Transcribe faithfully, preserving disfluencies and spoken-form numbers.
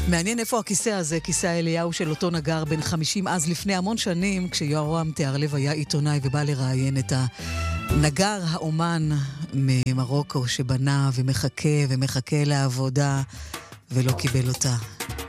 מעניין איפה הכיסא הזה, כיסא אליהו של אותו נגר בן חמישים אז לפני המון שנים, כשיורם תיארלב היה עיתונאי ובא לראיין את הנגר האומן ממרוקו שבנה ומחכה ומחכה לעבודה ולא קיבל אותה.